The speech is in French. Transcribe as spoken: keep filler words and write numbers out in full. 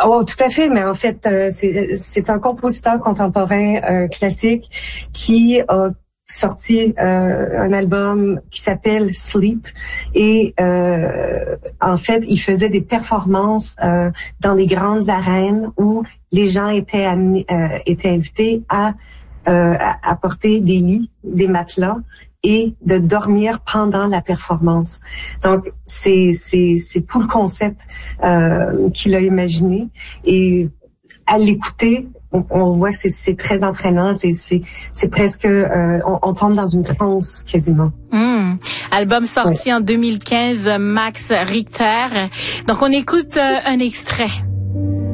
Oh, tout à fait, mais en fait, euh, c'est, c'est un compositeur contemporain euh, classique qui a sorti euh, un album qui s'appelle Sleep et euh, en fait, il faisait des performances euh, dans les grandes arènes où les gens étaient amenés, euh, étaient invités à, euh, à apporter des lits, des matelas et de dormir pendant la performance. Donc, c'est c'est c'est tout le concept euh, qu'il a imaginé. Et à l'écouter, on, on voit que c'est c'est très entraînant. C'est c'est c'est presque euh, on, on tombe dans une transe quasiment. Mmh. Album sorti ouais. en deux mille quinze, Max Richter. Donc, on écoute euh, un extrait.